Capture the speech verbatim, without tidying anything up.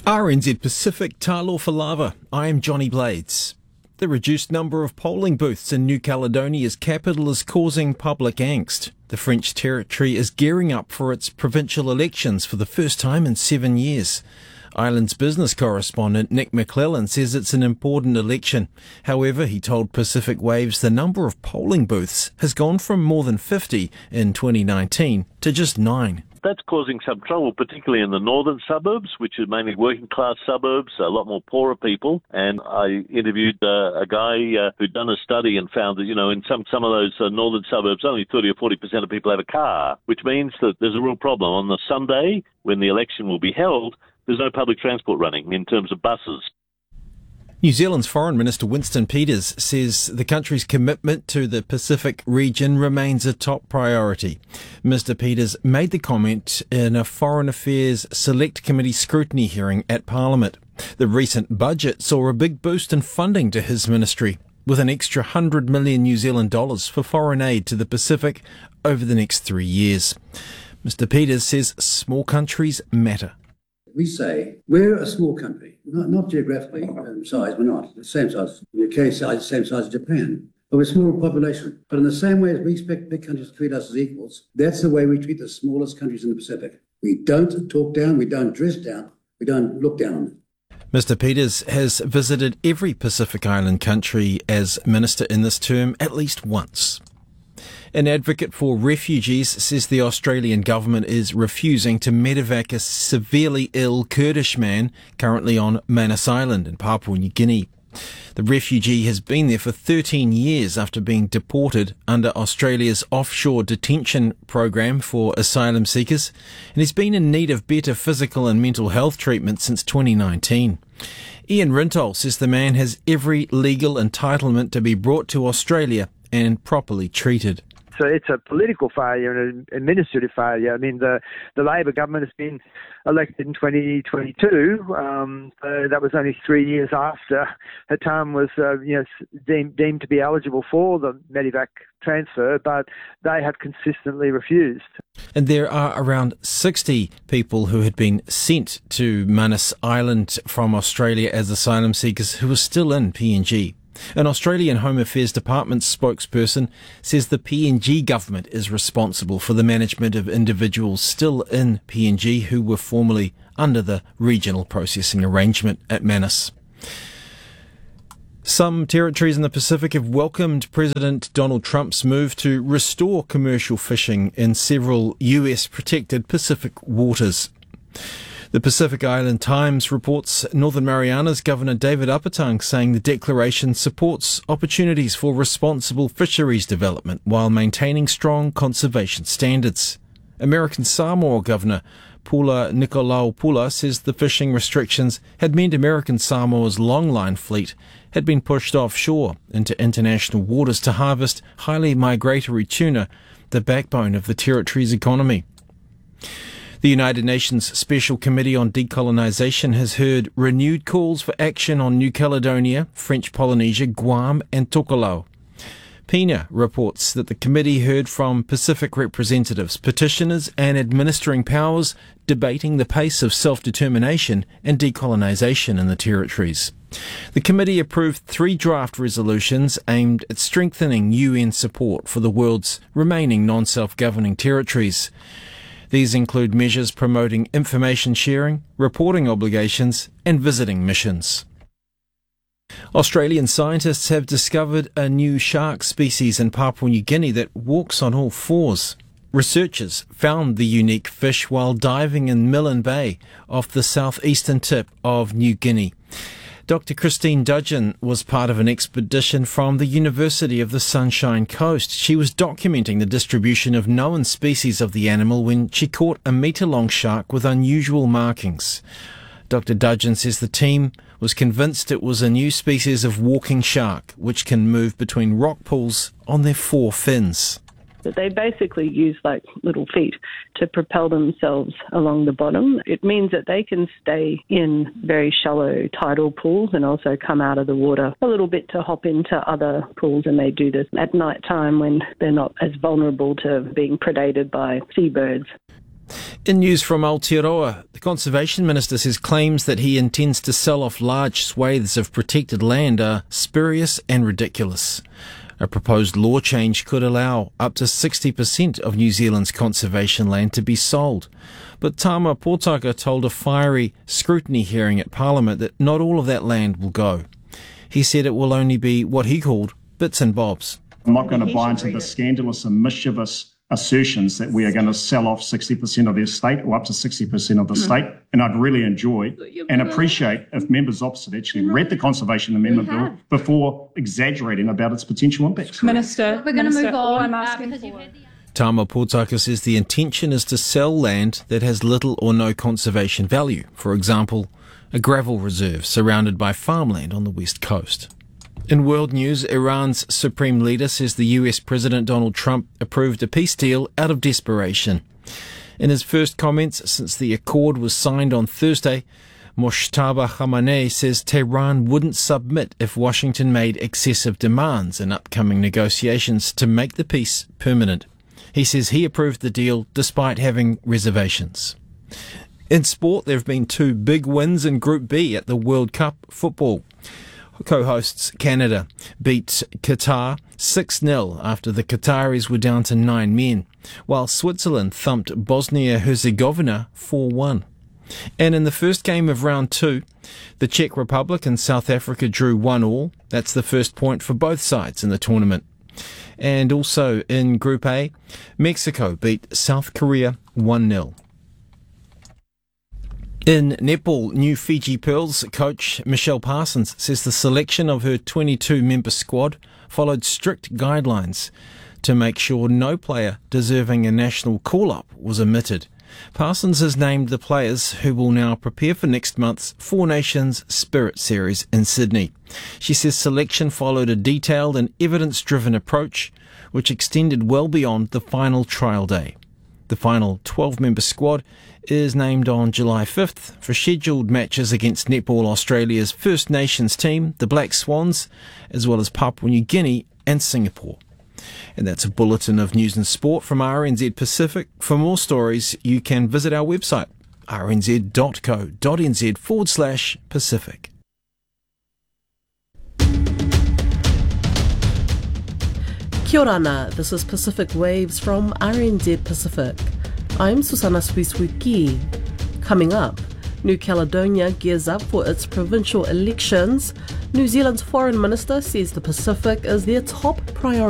R N Z Pacific, Talo Falava. I am Johnny Blades. The reduced number of polling booths in New Caledonia's capital is causing public angst. The French territory is gearing up for its provincial elections for the first time in seven years. Island's business correspondent Nick McClellan says it's an important election. However, he told Pacific Waves the number of polling booths has gone from more than fifty in twenty nineteen to just nine. That's causing some trouble, particularly in the northern suburbs, which are mainly working-class suburbs, a lot more poorer people. And I interviewed uh, a guy uh, who'd done a study and found that, you know, in some, some of those uh, northern suburbs, only thirty or forty percent of people have a car, which means that there's a real problem. On the Sunday, when the election will be held, there's no public transport running in terms of buses. New Zealand's Foreign Minister Winston Peters says the country's commitment to the Pacific region remains a top priority. Mister Peters made the comment in a Foreign Affairs Select Committee scrutiny hearing at Parliament. The recent budget saw a big boost in funding to his ministry, with an extra one hundred million New Zealand dollars for foreign aid to the Pacific over the next three years. Mister Peters says small countries matter. We say we're a small country, not, not geographically um, size, we're not. The same size, the U K size, the same size as Japan. But we're a small population. But in the same way as we expect big countries to treat us as equals, that's the way we treat the smallest countries in the Pacific. We don't talk down, we don't dress down, we don't look down on them. Mister Peters has visited every Pacific Island country as minister in this term at least once. An advocate for refugees says the Australian government is refusing to medevac a severely ill Kurdish man currently on Manus Island in Papua New Guinea. The refugee has been there for thirteen years after being deported under Australia's offshore detention program for asylum seekers, and he's been in need of better physical and mental health treatment since twenty nineteen. Ian Rintol says the man has every legal entitlement to be brought to Australia and properly treated. So it's a political failure and an administrative failure. I mean, the, the Labor government has been elected in twenty twenty-two. Um, so that was only three years after Hatam was uh, you know, deemed, deemed to be eligible for the Medevac transfer, but they have consistently refused. And there are around sixty people who had been sent to Manus Island from Australia as asylum seekers who are still in P N G. An Australian Home Affairs Department spokesperson says the P N G government is responsible for the management of individuals still in P N G who were formerly under the regional processing arrangement at Manus. Some territories in the Pacific have welcomed President Donald Trump's move to restore commercial fishing in several U S protected Pacific waters. The Pacific Island Times reports Northern Mariana's Governor David Apatang saying the declaration supports opportunities for responsible fisheries development while maintaining strong conservation standards. American Samoa Governor Pula Nikolaopula says the fishing restrictions had meant American Samoa's longline fleet had been pushed offshore into international waters to harvest highly migratory tuna, the backbone of the territory's economy. The United Nations Special Committee on Decolonisation has heard renewed calls for action on New Caledonia, French Polynesia, Guam and Tokelau. PINA reports that the committee heard from Pacific representatives, petitioners and administering powers debating the pace of self-determination and decolonisation in the territories. The committee approved three draft resolutions aimed at strengthening U N support for the world's remaining non-self-governing territories. These include measures promoting information sharing, reporting obligations, and visiting missions. Australian scientists have discovered a new shark species in Papua New Guinea that walks on all fours. Researchers found the unique fish while diving in Milne Bay off the southeastern tip of New Guinea. Doctor Christine Dudgeon was part of an expedition from the University of the Sunshine Coast. She was documenting the distribution of known species of the animal when she caught a metre-long shark with unusual markings. Doctor Dudgeon says the team was convinced it was a new species of walking shark, which can move between rock pools on their four fins. They basically use like little feet to propel themselves along the bottom. It means that they can stay in very shallow tidal pools and also come out of the water a little bit to hop into other pools, and they do this at night time when they're not as vulnerable to being predated by seabirds. In news from Aotearoa, the Conservation Minister says claims that he intends to sell off large swathes of protected land are spurious and ridiculous. A proposed law change could allow up to sixty percent of New Zealand's conservation land to be sold. But Tama Potaka told a fiery scrutiny hearing at Parliament that not all of that land will go. He said it will only be what he called bits and bobs. I'm not going to buy into the scandalous and mischievous assertions that we are going to sell off sixty percent of the estate or up to sixty percent of the estate. And I'd really enjoy and appreciate if members opposite actually read the Conservation Amendment Bill before exaggerating about its potential impacts. Minister, we're going to move on. All I'm asking uh, for. Tama Potaka says the intention is to sell land that has little or no conservation value. For example, a gravel reserve surrounded by farmland on the west coast. In world news, Iran's supreme leader says the U S President Donald Trump approved a peace deal out of desperation. In his first comments since the accord was signed on Thursday, Mojtaba Khamenei says Tehran wouldn't submit if Washington made excessive demands in upcoming negotiations to make the peace permanent. He says he approved the deal despite having reservations. In sport, there have been two big wins in Group B at the World Cup football. Co-hosts Canada beat Qatar six nil after the Qataris were down to nine men, while Switzerland thumped Bosnia-Herzegovina four one. And in the first game of round two, the Czech Republic and South Africa drew one all. That's the first point for both sides in the tournament. And also in Group A, Mexico beat South Korea one nil. In netball, new Fiji Pearls coach Michelle Parsons says the selection of her twenty-two member squad followed strict guidelines to make sure no player deserving a national call-up was omitted. Parsons has named the players who will now prepare for next month's Four Nations Spirit Series in Sydney. She says selection followed a detailed and evidence-driven approach which extended well beyond the final trial day. The final twelve-member squad is named on July fifth for scheduled matches against Netball Australia's First Nations team, the Black Swans, as well as Papua New Guinea and Singapore. And that's a bulletin of news and sport from R N Z Pacific. For more stories, you can visit our website, rnz.co.nz forward slash Pacific. Kia ora ana, this is Pacific Waves from R N Z Pacific. I'm Susana Swiswiki. Coming up, New Caledonia gears up for its provincial elections. New Zealand's Foreign Minister says the Pacific is their top priority.